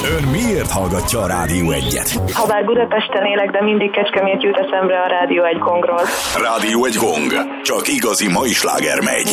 Ön miért hallgatja a Rádió 1-et? Habár Budapesten élek, de mindig Kecskemét jut eszembe a Rádió 1 gongról. Rádió 1 gong. Csak igazi mai sláger megy.